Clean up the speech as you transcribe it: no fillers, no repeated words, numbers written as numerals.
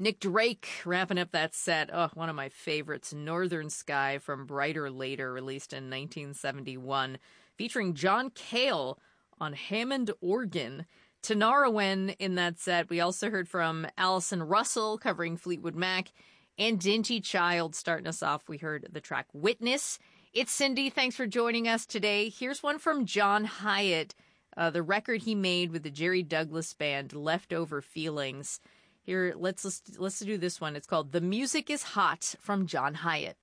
Nick Drake wrapping up that set. Oh, one of my favorites, Northern Sky from Brighter Later, released in 1971, featuring John Cale on Hammond organ. Tinariwen in that set. We also heard from Alison Russell covering Fleetwood Mac, and Dingy Child starting us off. We heard the track Witness. It's Cindy. Thanks for joining us today. Here's one from John Hyatt, the record he made with the Jerry Douglas Band, Leftover Feelings. Here, let's do this one. It's called The Music is Hot from John Hyatt.